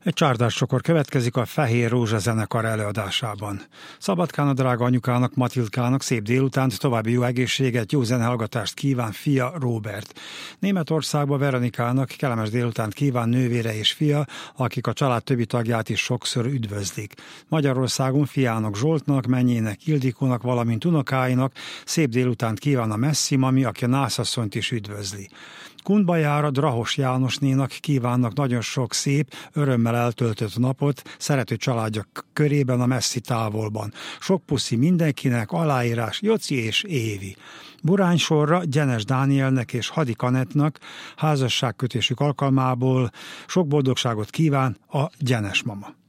Egy csárdáscsokor következik a Fehér Rózsa zenekar előadásában. Szabadkán a drága anyukának, Matildkának szép délutánt, további jó egészséget, jó zenehallgatást kíván fia Róbert. Németországba Veronikának kellemes délutánt kíván nővére és fia, akik a család többi tagját is sokszor üdvözlik. Magyarországon fiának Zsoltnak, mennyének Ildikónak, valamint unokáinak szép délutánt kíván a messzi mami, aki a nászasszonyt is üdvözli. Kunbajára Drahos Jánosnénak kívánnak nagyon sok szép, örömmel eltöltött napot szerető családja körében a messzi távolban. Sok puszi mindenkinek, aláírás Joci és Évi. Buránysorra Gyenes Dánielnek és Hadi Kanettnak házasságkötésük alkalmából sok boldogságot kíván a Gyenes mama.